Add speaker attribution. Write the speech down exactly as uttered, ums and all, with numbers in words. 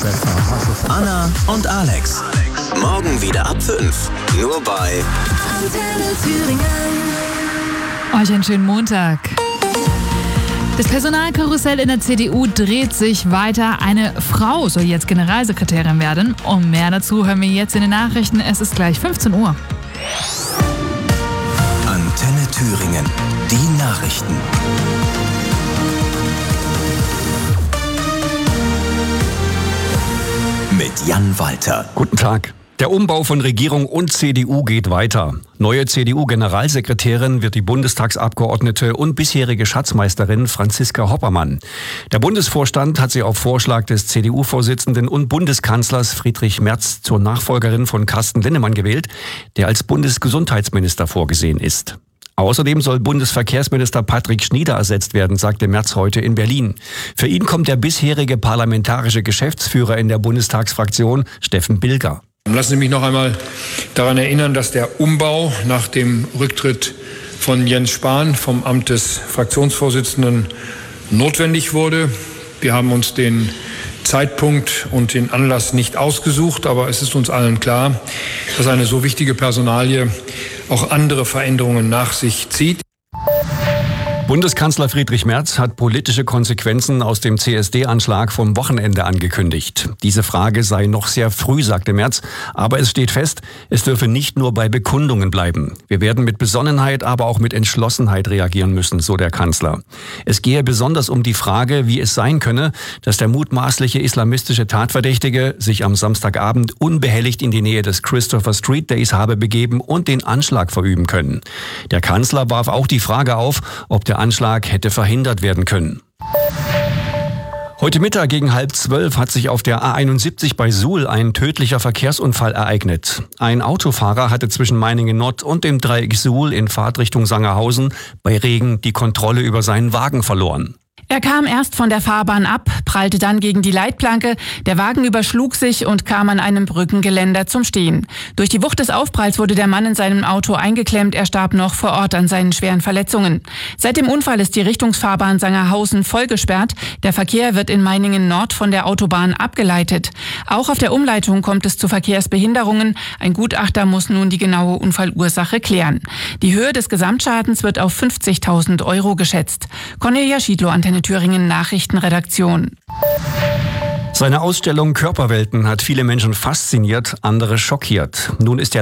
Speaker 1: Anna und Alex. Morgen wieder ab fünf. Nur bei
Speaker 2: Antenne Thüringen.
Speaker 3: Euch einen schönen Montag. Das Personalkarussell in der C D U dreht sich weiter. Eine Frau soll jetzt Generalsekretärin werden. Und mehr dazu hören wir jetzt in den Nachrichten. Es ist gleich fünfzehn Uhr.
Speaker 1: Antenne Thüringen. Die Nachrichten. Mit Jan Walter.
Speaker 4: Guten Tag. Der Umbau von Regierung und C D U geht weiter. Neue C D U-Generalsekretärin wird die Bundestagsabgeordnete und bisherige Schatzmeisterin Franziska Hoppermann. Der Bundesvorstand hat sie auf Vorschlag des C D U-Vorsitzenden und Bundeskanzlers Friedrich Merz zur Nachfolgerin von Carsten Linnemann gewählt, der als Bundesgesundheitsminister vorgesehen ist. Außerdem soll Bundesverkehrsminister Patrick Schnieder ersetzt werden, sagte Merz heute in Berlin. Für ihn kommt der bisherige parlamentarische Geschäftsführer in der Bundestagsfraktion, Steffen Bilger.
Speaker 5: Lassen Sie mich noch einmal daran erinnern, dass der Umbau nach dem Rücktritt von Jens Spahn vom Amt des Fraktionsvorsitzenden notwendig wurde. Wir haben uns den Zeitpunkt und den Anlass nicht ausgesucht, aber es ist uns allen klar, dass eine so wichtige Personalie auch andere Veränderungen nach sich zieht.
Speaker 4: Bundeskanzler Friedrich Merz hat politische Konsequenzen aus dem C S D-Anschlag vom Wochenende angekündigt. Diese Frage sei noch sehr früh, sagte Merz, aber es steht fest, es dürfe nicht nur bei Bekundungen bleiben. Wir werden mit Besonnenheit, aber auch mit Entschlossenheit reagieren müssen, so der Kanzler. Es gehe besonders um die Frage, wie es sein könne, dass der mutmaßliche islamistische Tatverdächtige sich am Samstagabend unbehelligt in die Nähe des Christopher Street Days habe begeben und den Anschlag verüben können. Der Kanzler warf auch die Frage auf, ob der Der Anschlag hätte verhindert werden können. Heute Mittag gegen halb zwölf hat sich auf der A einundsiebzig bei Suhl ein tödlicher Verkehrsunfall ereignet. Ein Autofahrer hatte zwischen Meiningen-Nord und dem Dreieck Suhl in Fahrtrichtung Sangerhausen bei Regen die Kontrolle über seinen Wagen verloren.
Speaker 3: Er kam erst von der Fahrbahn ab, prallte dann gegen die Leitplanke, der Wagen überschlug sich und kam an einem Brückengeländer zum Stehen. Durch die Wucht des Aufpralls wurde der Mann in seinem Auto eingeklemmt, er starb noch vor Ort an seinen schweren Verletzungen. Seit dem Unfall ist die Richtungsfahrbahn Sangerhausen voll gesperrt, der Verkehr wird in Meiningen Nord von der Autobahn abgeleitet. Auch auf der Umleitung kommt es zu Verkehrsbehinderungen, ein Gutachter muss nun die genaue Unfallursache klären. Die Höhe des Gesamtschadens wird auf fünfzigtausend Euro geschätzt. Cornelia Schiedlow, Antenne Thüringen Nachrichtenredaktion.
Speaker 4: Seine Ausstellung Körperwelten hat viele Menschen fasziniert, andere schockiert. Nun ist der